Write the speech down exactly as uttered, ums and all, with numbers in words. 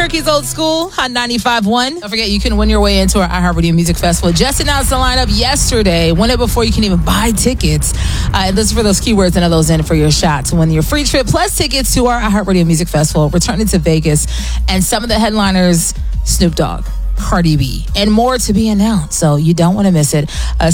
Albuquerque's Old School on ninety-five point one. Don't forget, you can win your way into our iHeartRadio Music Festival. Just announced the lineup yesterday. Win it before you can even buy tickets. Uh, listen for those keywords and those in for your shot to win your free trip plus tickets to our iHeartRadio Music Festival. Returning to Vegas. And some of the headliners, Snoop Dogg, Cardi B, and more to be announced. So you don't want to miss it. Uh,